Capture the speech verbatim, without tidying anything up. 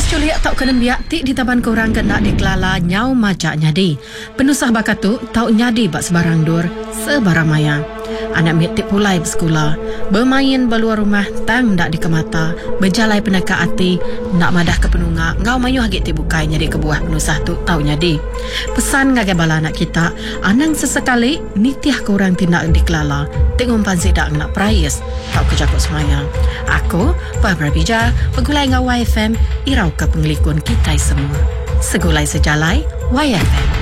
Kes culik tau kena biak tik di taban korang kena dikelala nyau majak nyadi. Penusah bakatu tau nyadi bak sebarang dur, sebarang maya. Anak mit tik pulai bersekolah, bermain beluar rumah tang dak dikemata, berjalai peneka hati, nak madah ke penunga, ngau mayu hagit tik bukai nyadi kebuah penusah tu tau nyadi. Pesan ngagai bala anak kita, anang sesekali nitiah korang tindak dikelala, tik ngumpan sidak nak prayas, tau kejakut semaya. Aku, Barbara Bija, pegulai ngau Y F M, irau ke penglikun kita semua. Segulai sejalai, Y F M.